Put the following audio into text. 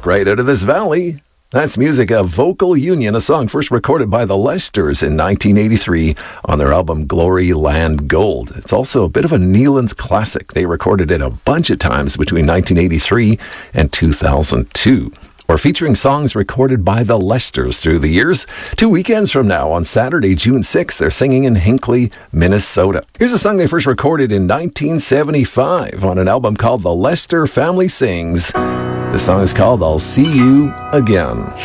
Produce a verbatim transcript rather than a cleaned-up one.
Right Out of This Valley. That's music of Vocal Union, a song first recorded by the Lesters in nineteen eighty-three on their album Glory Land Gold. It's also a bit of a Neilands classic. They recorded it a bunch of times between nineteen eighty-three and two thousand two. We're featuring songs recorded by the Lesters through the years. Two weekends from now, on Saturday, June sixth, they're singing in Hinckley, Minnesota. Here's a song they first recorded in nineteen seventy-five on an album called The Lester Family Sings. The song is called I'll See You Again.